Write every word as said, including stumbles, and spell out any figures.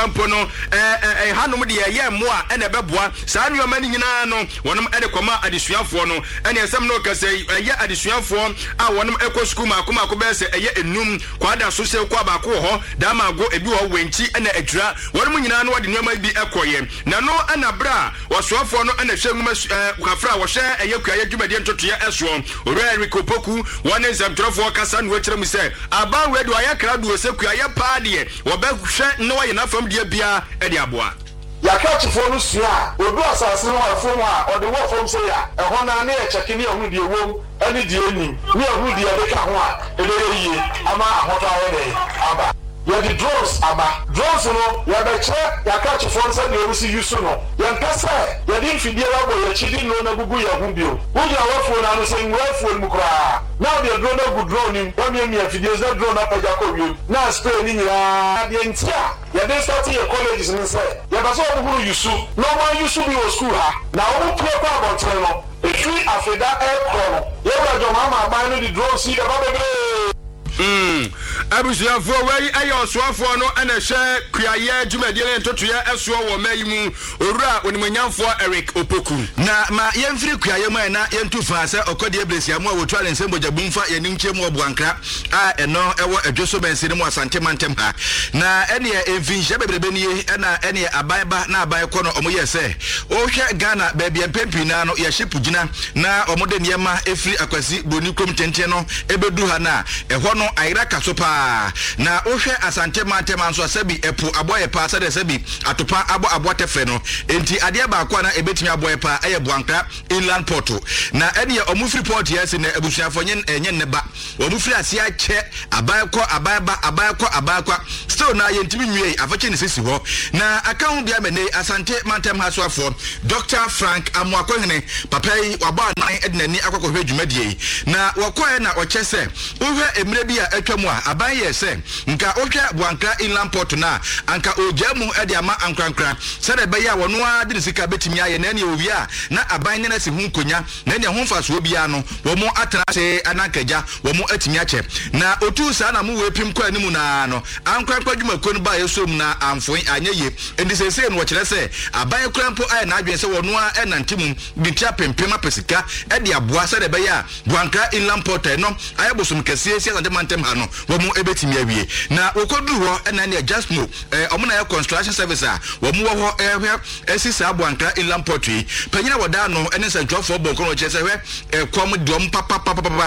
mpo no eh eh hanom de ye mmoa ene beboa saa nneoma ni nyina no wonom ede koma adesuafo no ene esem no kase ye adesuafo a wonom ekɔ school ma akoma akoma se eye enum kwada so se kwa ba ko ho da ma go ebi ho wenchi ene adwura wonom nyina no wode nneoma bi ekoye na no ana bra wasoafo no ene hwe nguma kwafra wo hwe eye kuaye dwumade ntotoye eso ore Eric Opoku one nzamtrofo kasa no kyerɛ mu se aba we do ayakra do se kuaye paade wo be hwe no ye na fam de bia e de aboa ya catch for no sia odu asase no afo mu a ode wo fom se ya ehɔ na na ye cheke ni ehunu de wom ani de enim ni ehunu de ye ka ho a ede ye ama ahoto awo de aba ya the drones aba drones no ya be che ya catch for se de ewusi yusu no ya mpese ya din fidie wa bo ya chidi no na gugu ya hu bio wuja wafo na no se nwafo mu kra now the drone na good drone ni wa mi mi fidie za drone na paja ko wi na spray ni nyira de ntia ya dey start your colleges ni say ya ba so obuhuru yusu no one yusu bi o school ha na o pray kwa about no if we afeda air pro ya ba jo mama ba no the drone see the baby Mm. Abusuafo wei ayo soafo no ana hye kuaye dwumadie ntotoye eso wo mayimu owura onimanyamfo Eric Opoku na ma yemfiri kuaye mu na yentu fa se okode ebresia mu a wotu ale nsem bojabumfa yeninche mu obuankra a eno ewo adwoso bensire mu asante mantem ha na ene emfinhye bebrebe nie na ene abayba na abaye kɔ no omoye se o hwe Ghana baabi empempi na no ye shipugina na omode niema efiri akwasi bonikom tenten no ebedu ha na ehɔ no ayira kasopa na ohwe asante mantem anso asabi epo aboye pa asa de sabi atopa abo abotefe no enti ade ba akwa na ebetimi aboye pa eye Buankra Inland Port na ene omufri port yesi na abusuafo nyen enye ne ba omufri ase ache abayekɔ abayeba abayekɔ abayekwa still na yentimi nwie afache ne sisi ho na account bia mene asante mantem hasoafo Doctor Frank Amuakohene papai waba nan ednani akwakohwe dwumadie na wakoe na ochese ohwe emre bi a atwamu a aban ye se nka ohwe Buankra Inland Port na anka ojamu ede ama ankrankra sede be ya wono a de sika betimi aye na ne owi a na aban ne na se hu konya na ne ho faso bia no wo mo atena se anakaja wo mo atimi ache na otu sa na mu wepim kwa animu na no ankrankra dwumako no ba yesom na amfo anyeye endi se se no wo kire se aban krampo aye na adwen se wono a enantimum bitia pempem apesika ede aboa sede be ya Buankra Inland Port no aye bosom kase sia de mantem ha no wo mo ebetimi awie na wokodu ho ena ne just no eh omo na construction service a wo mo wo ho ehwe esisa Buankra Inland Port yi panyina woda no ene sentwofo bonko no chese hwe eh kwom dom papa papa